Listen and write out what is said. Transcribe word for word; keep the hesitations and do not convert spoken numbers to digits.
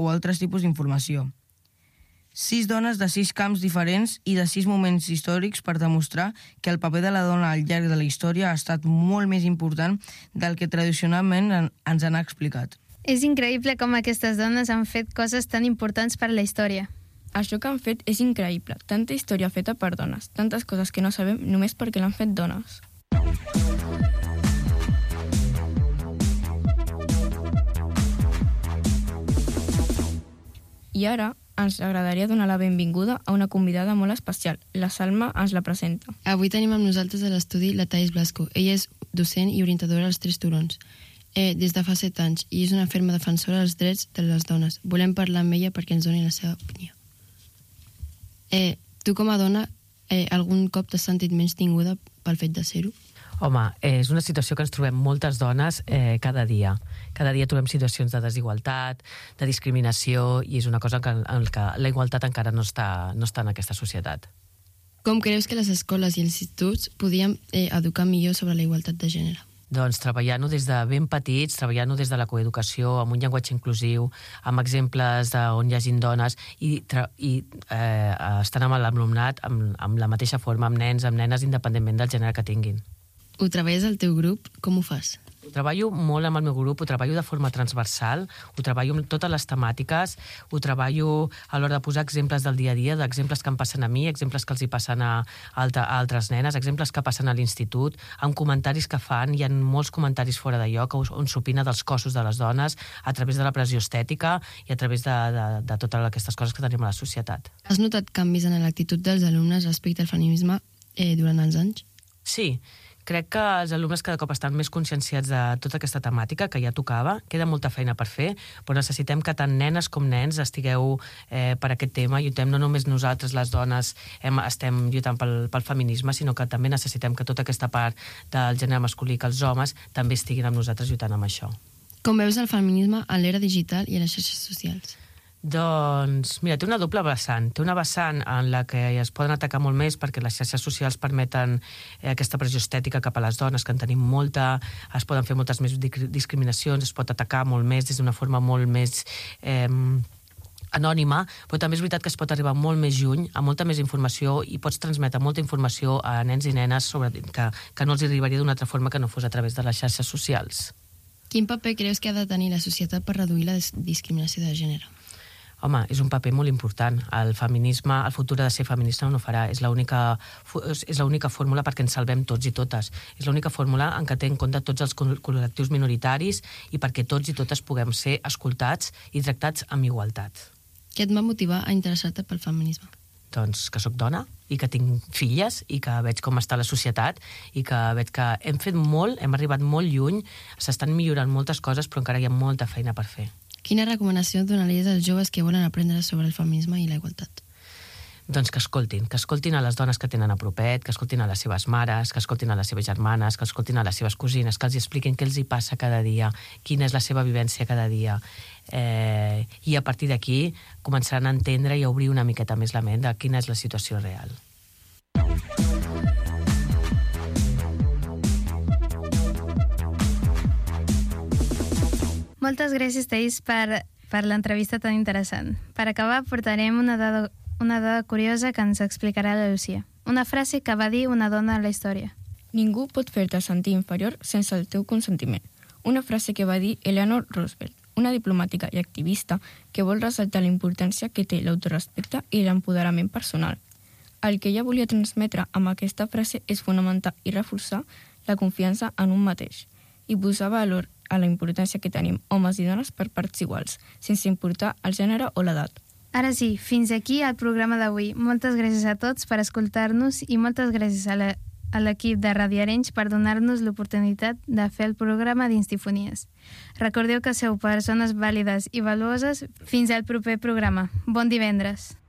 o altres tipus d'informació. Sis dones de sis camps diferents i de sis moments històrics per demostrar que el paper de la dona al llarg de la història ha estat molt més important del que tradicionalment ens han explicat. És increïble com aquestes dones han fet coses tan importants per a la història. Això que han fet és increïble. Tanta història feta per dones, tantes coses que no sabem només perquè l'han fet dones. I ara ens agradaria donar la benvinguda a una convidada molt especial. La Salma ens la presenta. Avui tenim amb nosaltres a l'estudi la Thais Blasco. Ella és docent i orientadora als Tres Turons eh, des de fa set anys i és una ferma defensora dels drets de les dones. Volem parlar amb ella perquè ens doni la seva opinió. Eh, tu com a dona, eh, algun cop t'has sentit menys tinguda pel fet de ser-ho? Home, és una situació que ens trobem moltes dones eh, cada dia. Cada dia trobem situacions de desigualtat, de discriminació, i és una cosa en què, en què la igualtat encara no està, no està en aquesta societat. Com creus que les escoles i els instituts podien eh, educar millor sobre la igualtat de gènere? Doncs treballant-ho des de ben petits, treballant-ho des de la coeducació, amb un llenguatge inclusiu, amb exemples on hi hagin dones, i, i eh, estan amb l'alumnat amb, amb la mateixa forma, amb nens, amb nenes, independentment del gènere que tinguin. Ho treballes al teu grup? Com ho fas? Ho treballo molt amb el meu grup, ho treballo de forma transversal, ho treballo amb totes les temàtiques, ho treballo a l'hora de posar exemples del dia a dia, d'exemples que em passen a mi, exemples que els hi passen a, alta, a altres nenes, exemples que passen a l'institut, amb comentaris que fan. Hi ha molts comentaris fora de lloc on s'opina dels cossos de les dones a través de la pressió estètica i a través de, de, de totes aquestes coses que tenim a la societat. Has notat canvis en l'actitud dels alumnes respecte al feminisme eh, durant els anys? Sí. Crec que els alumnes cada cop estan més conscienciats de tota aquesta temàtica que ja tocava. Queda molta feina per fer, però necessitem que tant nenes com nens estigueu eh, per aquest tema. Lluitem no només nosaltres, les dones, hem, estem lluitant pel, pel feminisme, sinó que també necessitem que tota aquesta part del gènere masculí, que els homes també estiguin amb nosaltres lluitant amb això. Com veus el feminisme a l'era digital i a les xarxes socials? Doncs, mira, té una doble vessant. Té una vessant en la que es poden atacar molt més perquè les xarxes socials permeten eh, aquesta pressió estètica cap a les dones, que en tenim molta, es poden fer moltes més discriminacions, es pot atacar molt més des d'una forma molt més eh, anònima, però també és veritat que es pot arribar molt més lluny, a molta més informació, i pots transmetre molta informació a nens i nenes sobre, que, que no els arribaria d'una altra forma que no fos a través de les xarxes socials. Quin paper creus que ha de tenir la societat per reduir la discriminació de gènere? Home, és un paper molt important. El feminisme, el futur de ser feminista no ho farà. És l'única, és l'única fórmula perquè ens salvem tots i totes. És l'única fórmula en què té en compte tots els col·lectius minoritaris i perquè tots i totes puguem ser escoltats i tractats amb igualtat. Què et va motivar a interessar-te pel feminisme? Doncs que sóc dona i que tinc filles i que veig com està la societat i que veig que hem fet molt, hem arribat molt lluny, s'estan millorant moltes coses, però encara hi ha molta feina per fer. Quina recomanació donaries als joves que volen aprendre sobre el feminisme i la igualtat? Doncs que escoltin, que escoltin a les dones que tenen a propet, que escoltin a les seves mares, que escoltin a les seves germanes, que escoltin a les seves cosines, que els expliquin què els hi passa cada dia, quina és la seva vivència cada dia. Eh, I a partir d'aquí començaran a entendre i a obrir una miqueta més la ment de quina és la situació real. Moltes gràcies, Thais, per, per l'entrevista tan interessant. Per acabar, portarem una dada, una dada curiosa que ens explicarà la Lucía. Una frase que va dir una dona a la història. Ningú pot fer-te sentir inferior sense el teu consentiment. Una frase que va dir Eleanor Roosevelt, una diplomàtica i activista que vol ressaltar la importància que té l'autorespecte i l'empoderament personal. El que ella volia transmetre amb aquesta frase és fonamentar i reforçar la confiança en un mateix i posar valor a la importància que tenim homes i dones per parts iguals, sense importar el gènere o l'edat. Ara sí, fins aquí el programa d'avui. Moltes gràcies a tots per escoltar-nos i moltes gràcies a, la, a l'equip de Ràdio Arenys per donar-nos l'oportunitat de fer el programa d'Instifonies. Recordeu que sou persones vàlides i valuoses. Fins al proper programa. Bon divendres.